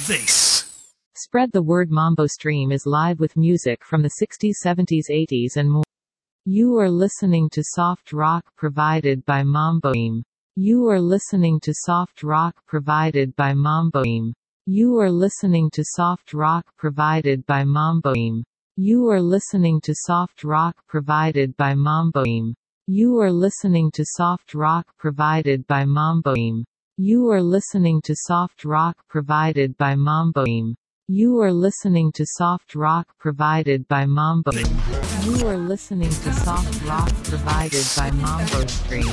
This. Spread the word. Mambo Stream is live with music from the 60s, 70s, 80s and more. You are listening to soft rock provided by Mambo Stream. You are listening to soft rock provided by Mambo Stream. You are listening to soft rock provided by Mambo Stream. You are listening to soft rock provided by Mambo Stream. You are listening to soft rock provided by Mambo Stream. You are listening to soft rock provided by Mambo Stream. You are listening to soft rock provided by Mambo Stream. You are listening to soft rock provided by Mambo Stream.